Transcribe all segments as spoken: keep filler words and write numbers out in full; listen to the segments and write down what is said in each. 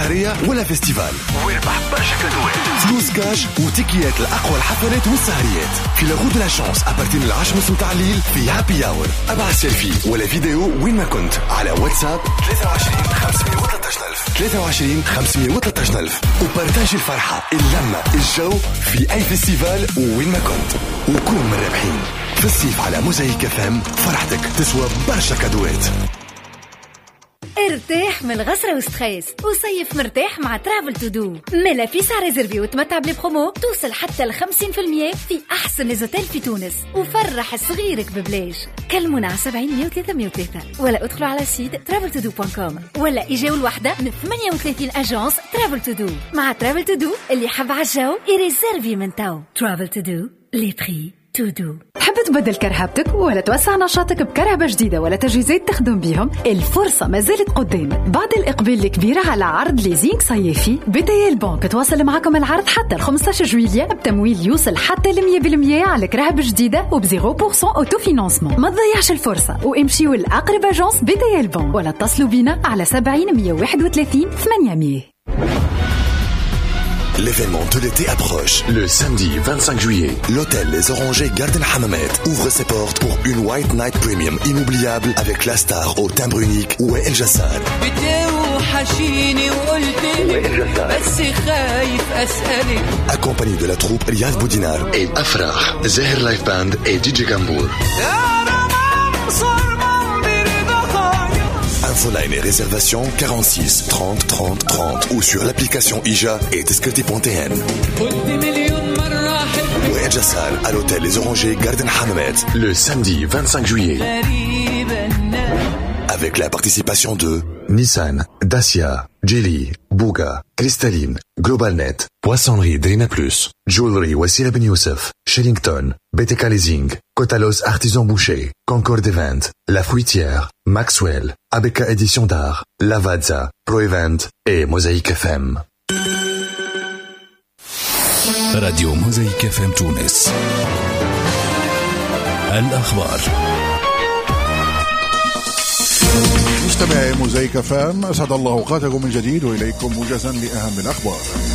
هرية ولا فيستيفال، ويربح برشا كادوات، فلوس كاش وتيكيات لأقوى الحفلات والسهريات في لاغود لا شانس أبارتين العشرة متاع الليل في هابي أور. ابعث سيلفي ولا فيديو وين ما كنت على واتساب ثلاثة وعشرين خمسمية وثلاثة عشر ألف ثلاثة وعشرين خمسمية وثلاثة عشر ألف وبارتاج الفرحة، اللمة، الجو في أي فيستيفال وين ما كنت، وكون من الرابحين. في الصيف على موزايك اف ام فرحتك تسوى برشا كادوات. ارتاح من الغسرة والستريس وصيف مرتاح مع ترافل تو دو. ملا في ساعة ريزرفي وتمتع بلي برومو توصل حتى ل خمسين بالمية في أحسن ليزوتيل في تونس، وفرح صغيرك ببلاش. كلمونا على سبعين مية وثلاثة مية وثلاثة ولا ادخلوا على سيت ترافل تو دو دوت كوم ولا اجاو الوحدة من ثمانية وثلاثين أجانس ترافل تو دو. مع ترافل تو دو اللي حب عالجو يريزرفي من تو. ترافل تو دو لي بري تو دو. تحب تبدل كرهبتك ولا توسع نشاطك بكرهبة جديدة ولا تجهيزات تخدم بيهم؟ الفرصة ما زالت قدامك. بعد الإقبال الكبير على عرض ليزينغ صيفي، بتيال بنك تواصل معكم العرض حتى خمسطاش جويلية بتمويل يوصل حتى ل مية بالمية على كرهبة جديدة وبزيرو بورسون أوتو فينانسمون. ما تضيعش الفرصة وامشيوا لأقرب أجانس بتيال بنك ولا اتصلوا بينا على سبعين مية وواحد وثلاثين ثمانمية. L'événement de l'été approche. Le samedi vingt-cinq juillet, l'hôtel Les Orangers Garden Hammamet ouvre ses portes pour une White Night Premium inoubliable avec la star au timbre unique Wael Jassal. Accompagné de la troupe Riyad Boudinar et Afrah, Zahir Life Band et D J Gambour. Infoline et réservation quarante-six trente trente trente ou sur l'application I J A et Teskerti point T N. Wael Jassal à l'hôtel Les Orangers Garden Hammamet le samedi vingt-cinq juillet. Avec la participation de Nissan, Dacia, Geely, Bouga, Cristalline, GlobalNet, Poissonnerie Drina Plus, Jewelry Wassila Ben Youssef, Shellington, B T K Leasing, Cotalos Artisan Boucher, Concorde Event, La Fruitière, Maxwell, A B K Édition d'Art, Lavazza, Pro Event et Mosaïque F M. راديو موزايك اف ام تونس. الأخبار. مستمعي موزايك اف ام، أسعد الله أوقاتكم من جديد وإليكم موجزا لأهم الأخبار.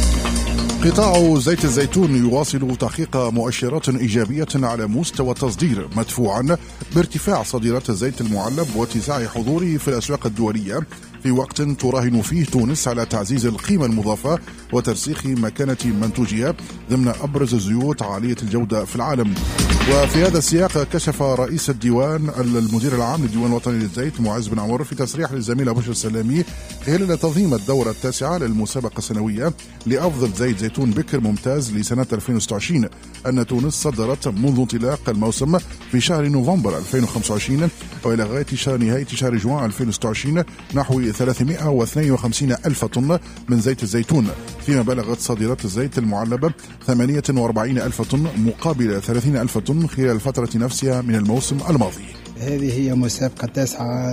قطاع زيت الزيتون يواصل تحقيق مؤشرات إيجابية على مستوى التصدير، مدفوعا بارتفاع صادرات الزيت المعلب واتساع حضوره في الأسواق الدولية في وقت تراهن فيه تونس على تعزيز القيمة المضافة وترسيخ مكانة منتوجها ضمن أبرز الزيوت عالية الجودة في العالم. وفي هذا السياق كشف رئيس الديوان المدير العام للديوان الوطني للزيت معز بن عمر في تصريح للزميلة بشر السلامي خلال تنظيم الدورة التاسعة للمسابقة السنوية لأفضل زيت زيتون بكر ممتاز لسنة ألفين وستة وعشرين أن تونس صدرت منذ انطلاق الموسم في شهر نوفمبر ألفين وخمسة وعشرين وإلى غاية شهر نهاية شهر جوان ألفين وستة وعشرين نحو ثلاثمائة واثنين وخمسين ألف طن من زيت الزيتون، فيما بلغت صادرات الزيت المعلبة ثمانية وأربعين ألف طن مقابل ثلاثين ألف طن خلال الفترة نفسها من الموسم الماضي. هذه هي مسابقة تاسعة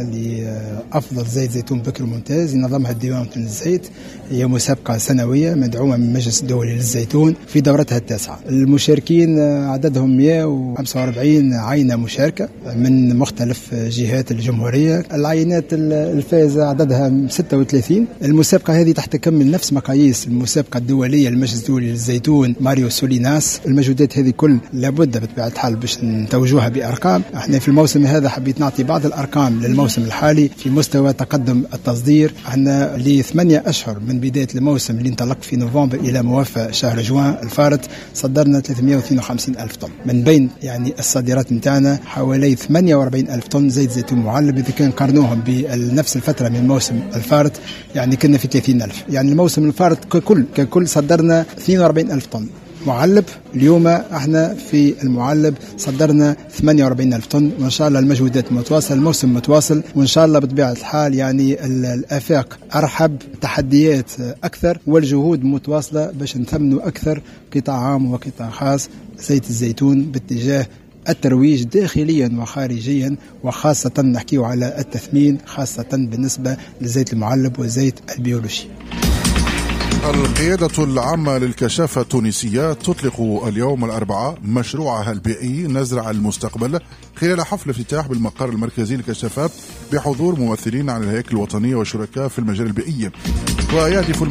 لأفضل زيت زيتون بكر ممتاز ينظمها الديوان الوطني للزيت. هي مسابقة سنوية مدعومة من المجلس الدولي للزيتون في دورتها التاسعة. المشاركين عددهم مئة وخمسة وأربعين عينة مشاركة من مختلف جهات الجمهورية. العينات الفائزة عددها ستة وثلاثين. المسابقة هذه تحتكمل نفس مقاييس المسابقة الدولية للمجلس الدولي للزيتون ماريو سوليناس. المجهودات هذه كل لابد بطبيعة الحال باش نتوجوها بأرقام. احنا في الموسم هذا حبيت نعطي بعض الأرقام للموسم الحالي في مستوى تقدم التصدير. احنا لثمانية أشهر من بداية الموسم اللي انطلق في نوفمبر إلى موافى شهر جوان الفارط صدرنا ثلاثمائة واثنين وخمسين ألف طن. من بين يعني الصادرات متاعنا حوالي ثمانية وأربعين ألف طن زيت زيتون معلب. إذا كان قارنوهم بنفس الفترة من موسم الفارط يعني كنا في ثلاثين ألف. يعني الموسم الفارط ككل ككل صدرنا اثنين وأربعين ألف طن معلب. اليوم احنا في المعلب صدرنا ثمانية وأربعين ألف طن، وان شاء الله المجهودات متواصل، الموسم متواصل، وان شاء الله بطبيعة الحال يعني الآفاق أرحب، تحديات أكثر، والجهود متواصلة باش نثمنوا أكثر قطاع عام وقطاع خاص زيت الزيتون باتجاه الترويج داخليا وخارجيا، وخاصة نحكيه على التثمين خاصة بالنسبة للزيت المعلب والزيت البيولوجي. القيادة العامة للكشافة التونسية تطلق اليوم الأربعاء مشروعها البيئي نزرع المستقبل خلال حفل افتتاح بالمقر المركزي للكشافات بحضور ممثلين عن الهياكل الوطنية وشركاء في المجال البيئي. ويهدف